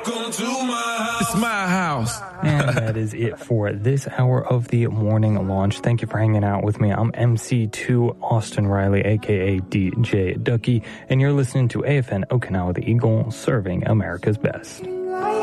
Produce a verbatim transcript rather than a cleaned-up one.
It's my house. And that is it for this hour of the morning launch. Thank you for hanging out with me. I'm M C two Austin Riley, a k a. D J Ducky, and you're listening to A F N Okinawa the Eagle, serving America's best.